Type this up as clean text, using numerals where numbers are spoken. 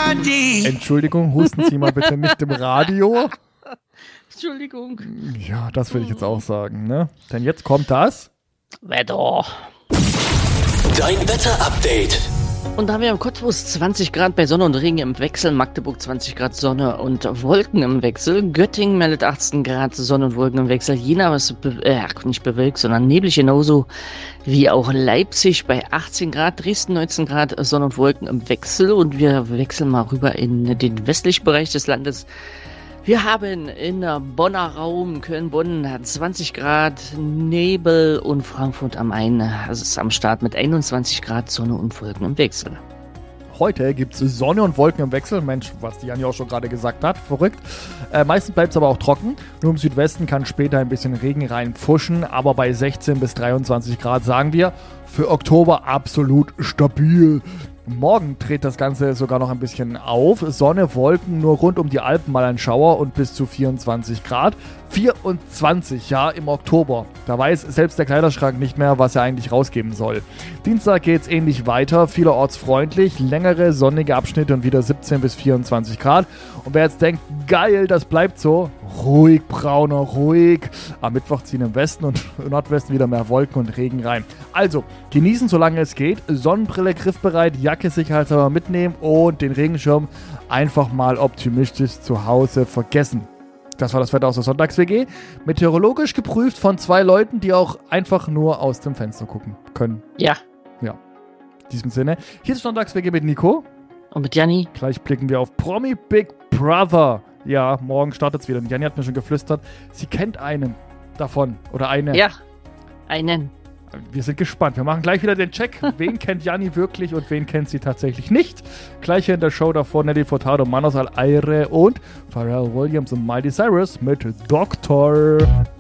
Entschuldigung, husten Sie mal bitte nicht im Radio. Entschuldigung. Ja, das würde ich jetzt auch sagen, ne? Denn jetzt kommt das Wetter. Dein Wetter-Update. Und da haben wir im Cottbus 20 Grad bei Sonne und Regen im Wechsel, Magdeburg 20 Grad Sonne und Wolken im Wechsel, Göttingen meldet 18 Grad Sonne und Wolken im Wechsel, Jena ist nicht bewölkt, sondern neblig genauso wie auch Leipzig bei 18 Grad, Dresden 19 Grad Sonne und Wolken im Wechsel und wir wechseln mal rüber in den westlichen Bereich des Landes. Wir haben in Bonner Raum, Köln-Bonn 20 Grad Nebel und Frankfurt am Main, also ist am Start mit 21 Grad Sonne und Wolken im Wechsel. Heute gibt es Sonne und Wolken im Wechsel. Mensch, was die Janni auch schon gerade gesagt hat. Verrückt. Meistens bleibt es aber auch trocken. Nur im Südwesten kann später ein bisschen Regen reinpfuschen. Aber bei 16 bis 23 Grad sagen wir, für Oktober absolut stabil. Morgen dreht das Ganze sogar noch ein bisschen auf. Sonne, Wolken, nur rund um die Alpen mal ein Schauer und bis zu 24 Grad. 24, ja, im Oktober. Da weiß selbst der Kleiderschrank nicht mehr, was er eigentlich rausgeben soll. Dienstag geht's ähnlich weiter, vielerorts freundlich, längere sonnige Abschnitte und wieder 17 bis 24 Grad. Und wer jetzt denkt, geil, das bleibt so, ruhig, Brauner, ruhig. Am Mittwoch ziehen im Westen und im Nordwesten wieder mehr Wolken und Regen rein. Also, genießen, solange es geht. Sonnenbrille griffbereit, Jacke sicherheitshalber mitnehmen und den Regenschirm einfach mal optimistisch zu Hause vergessen. Das war das Wetter aus der Sonntags-WG. Meteorologisch geprüft von 2 Leuten, die auch einfach nur aus dem Fenster gucken können. Ja. Ja. In diesem Sinne. Hier ist Sonntags-WG mit Nico. Und mit Janni. Gleich blicken wir auf Promi Big Brother. Ja, morgen startet es wieder. Und Janni hat mir schon geflüstert, sie kennt einen davon. Oder eine. Ja, einen. Wir sind gespannt. Wir machen gleich wieder den Check. Wen kennt Janni wirklich und wen kennt sie tatsächlich nicht? Gleich hier in der Show davor Nelly Furtado, Manos Al Aire und Pharrell Williams und Miley Cyrus mit Doctor.